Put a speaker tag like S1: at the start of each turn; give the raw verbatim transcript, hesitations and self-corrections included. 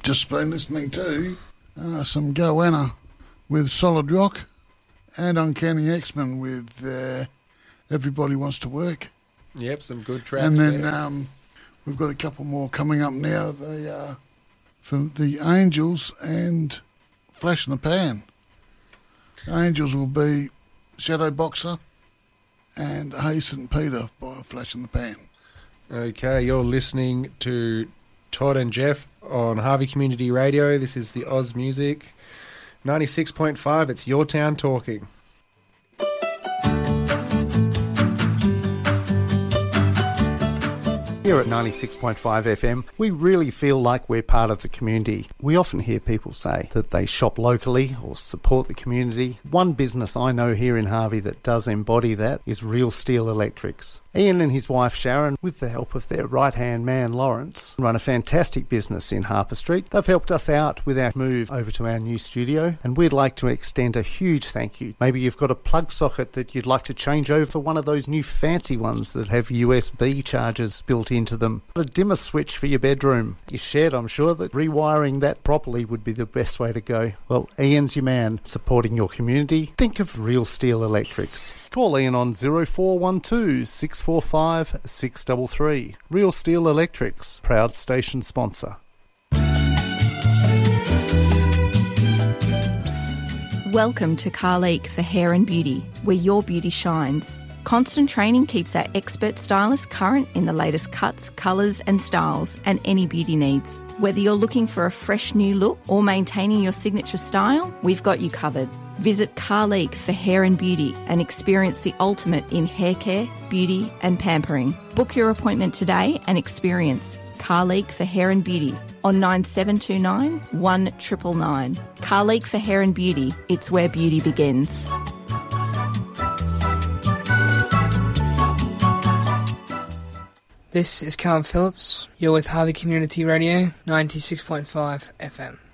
S1: just been listening to uh, some Goanna with Solid Rock and Uncanny X-Men with uh, Everybody Wants to Work.
S2: Yep, some good tracks
S1: And then
S2: there.
S1: Um, we've got a couple more coming up now. They are from the Angels and Flash in the Pan. The Angels will be Shadow Boxer and Hey Saint Peter by Flash in the Pan.
S2: Okay, you're listening to Todd and Jeff on Harvey Community Radio. This is the Oz Music. ninety-six point five, it's your town talking.
S3: Here at ninety-six point five F M, we really feel like we're part of the community. We often hear people say that they shop locally or support the community. One business I know here in Harvey that does embody that is Real Steel Electrics. Ian and his wife Sharon, with the help of their right-hand man Lawrence, run a fantastic business in Harper Street. They've helped us out with our move over to our new studio, and we'd like to extend a huge thank you. Maybe you've got a plug socket that you'd like to change over for one of those new fancy ones that have U S B chargers built into them. A dimmer switch for your bedroom. Your shed, I'm sure that rewiring that properly would be the best way to go. Well, Ian's your man, supporting your community. Think of Real Steel Electrics. Call Ian on zero four one two, six four five, six three three. Real Steel Electrics, proud station sponsor.
S4: Welcome to Carleek for Hair and Beauty, where your beauty shines. Constant training keeps our expert stylists current in the latest cuts, colours and styles and any beauty needs. Whether you're looking for a fresh new look or maintaining your signature style, we've got you covered. Visit Carleek for Hair and Beauty and experience the ultimate in hair care, beauty and pampering. Book your appointment today and experience Carleek for Hair and Beauty on nine seven two nine, one nine nine nine. Carleek for Hair and Beauty, it's where beauty begins.
S5: This is Callum Phillips. You're with Harvey Community Radio, ninety-six point five F M.